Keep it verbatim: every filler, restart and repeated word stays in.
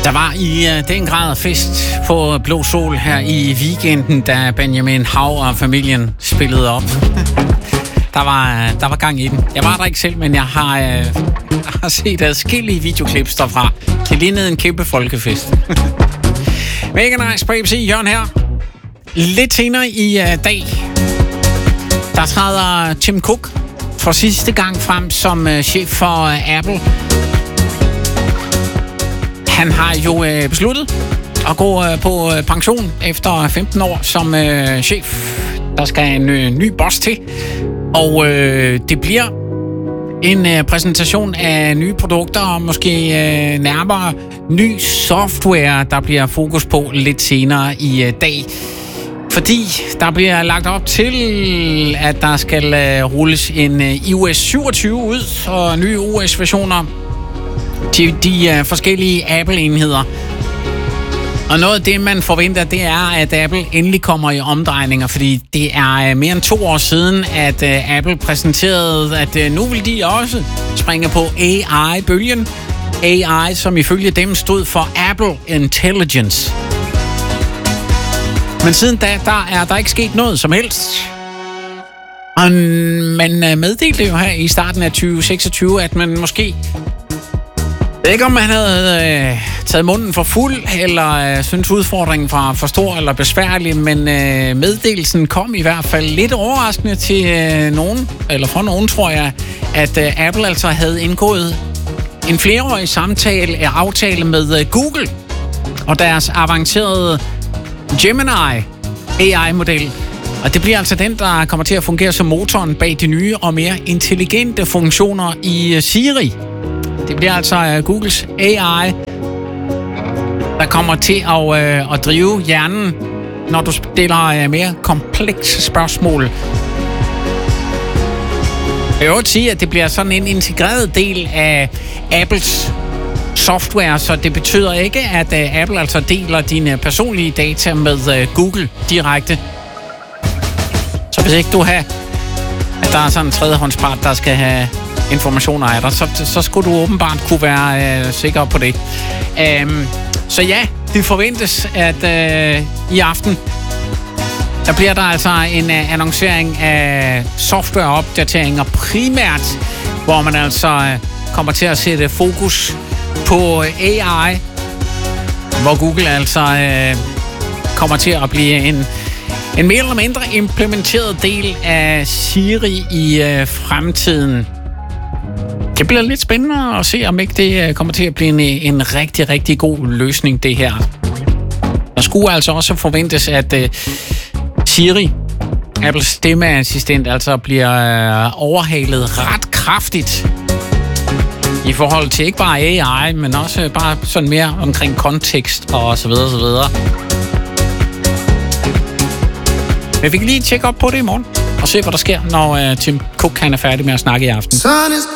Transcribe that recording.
Der var i uh, den grad fest på Blå Sol her i weekenden, da Benjamin Hav og familien spillede op. Der var, der var gang i den. Jeg var der ikke selv, men jeg har, uh, jeg har set adskillige videoklips derfra. Det lignede en kæmpe folkefest. Mega nice, baby. Jørgen her. Lidt senere i uh, dag, der træder Tim Cook for sidste gang frem som uh, chef for uh, Apple. Han har jo øh, besluttet at gå øh, på øh, pension efter femten år som øh, chef. Der skal en øh, ny boss til, og øh, det bliver en øh, præsentation af nye produkter og måske øh, nærmere ny software, der bliver fokus på lidt senere i øh, dag. Fordi der bliver lagt op til, at der skal øh, rulles en øh, i O S syvogtyve ud og nye O S-versioner til de uh, forskellige Apple-enheder. Og noget af det, man forventer, det er, at Apple endelig kommer i omdrejninger, fordi det er uh, mere end to år siden, at uh, Apple præsenterede, at uh, nu vil de også springe på A I-bølgen. A I, som ifølge dem stod for Apple Intelligence. Men siden da, der er der ikke sket noget som helst. Og man uh, meddelte jo her i starten af tyve seksogtyve, at man måske... Jeg ved ikke, om man havde øh, taget munden for fuld, eller øh, synes udfordringen var for stor eller besværlig, men øh, meddelelsen kom i hvert fald lidt overraskende til øh, nogen, eller for nogen tror jeg, at øh, Apple altså havde indgået en flereårig samtale, øh, aftale med øh, Google og deres avancerede Gemini A I-model. Og det bliver altså den, der kommer til at fungere som motoren bag de nye og mere intelligente funktioner i øh, Siri. Det bliver altså uh, Googles A I, der kommer til at, uh, at drive hjernen, når du stiller uh, mere komplekse spørgsmål. Jeg vil sige, at det bliver sådan en integreret del af Apples software, så det betyder ikke, at uh, Apple altså deler dine personlige data med uh, Google direkte. Så hvis ikke du har, at der er sådan en tredjehåndspart, der skal have informationer af dig, så, så skulle du åbenbart kunne være øh, sikker på det. Øhm, så ja, det forventes, at øh, i aften, der bliver der altså en øh, annoncering af softwareopdateringer primært, hvor man altså øh, kommer til at sætte fokus på A I, hvor Google altså øh, kommer til at blive en en mere eller mindre implementeret del af Siri i øh, fremtiden. Det bliver lidt spændende at se, om ikke det kommer til at blive en, en rigtig, rigtig god løsning, det her. Der skulle altså også forventes, at uh, Siri, Apples stemmeassistent, altså bliver uh, overhalet ret kraftigt i forhold til ikke bare A I, men også bare sådan mere omkring kontekst og så videre, så videre. Men vi kan lige tjekke op på det i morgen og se, hvad der sker, når uh, Tim Cook han er færdig med at snakke i aften.